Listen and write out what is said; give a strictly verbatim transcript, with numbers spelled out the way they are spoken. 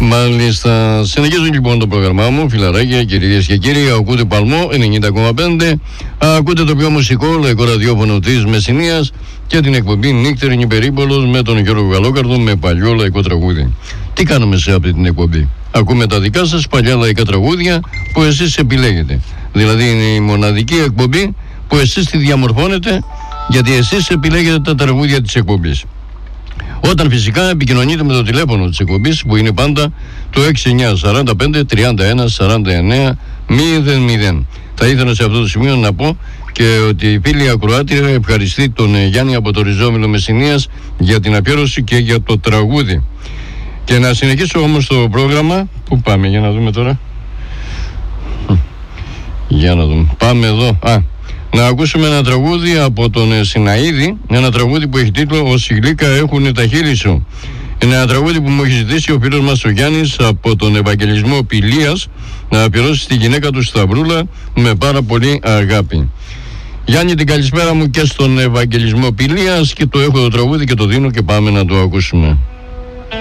Μάλιστα. Συνεχίζω λοιπόν το πρόγραμμά μου, φιλαράκια, κυρίες και κύριοι. Ακούτε Παλμό ενενήντα κόμμα πέντε. Ακούτε το πιο μουσικό λαϊκό ραδιόφωνο της Μεσσηνίας και την εκπομπή Νύχτερινη Περίπολος με τον Γιώργο Γαλόκαρδο με παλιό λαϊκό τραγούδι. Τι κάνουμε σε αυτή την εκπομπή? Ακούμε τα δικά σας παλιά λαϊκά τραγούδια που εσείς επιλέγετε. Δηλαδή είναι η μοναδική εκπομπή που εσείς τη διαμορφώνετε, γιατί εσείς επιλέγετε τα τραγούδια της εκπομπής. Όταν φυσικά επικοινωνείτε με το τηλέφωνο της εκπομπής που είναι πάντα το έξι εννιά τέσσερα πέντε τριάντα ένα σαράντα εννέα μηδέν μηδέν. Θα ήθελα σε αυτό το σημείο να πω και ότι η φίλη ακροάτρια ευχαριστεί τον Γιάννη από το Ριζόμυλο Μεσσηνίας για την αφιέρωση και για το τραγούδι. Και να συνεχίσω όμως το πρόγραμμα. Πού πάμε, για να δούμε τώρα. Για να δούμε. Πάμε εδώ. Α, να ακούσουμε ένα τραγούδι από τον Σιναΐδη. Ένα τραγούδι που έχει τίτλο «Όσοι γλύκα έχουν τα χείλη σου». Είναι ένα τραγούδι που μου έχει ζητήσει ο φίλος μας ο Γιάννης από τον Ευαγγελισμό Πηλίας να αφιερώσει στη γυναίκα του Σταυρούλα με πάρα πολύ αγάπη. Γιάννη, την καλησπέρα μου και στον Ευαγγελισμό Πηλίας, και το έχω το τραγούδι και το δίνω και πάμε να το ακούσουμε.